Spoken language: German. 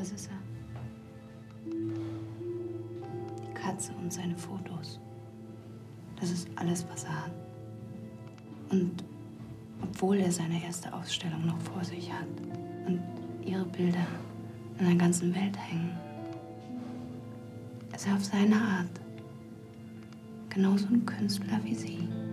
Das ist er. Die Katze und seine Fotos. Das ist alles, was er hat. Und obwohl er seine erste Ausstellung noch vor sich hat und ihre Bilder in der ganzen Welt hängen, ist er auf seine Art genauso ein Künstler wie sie.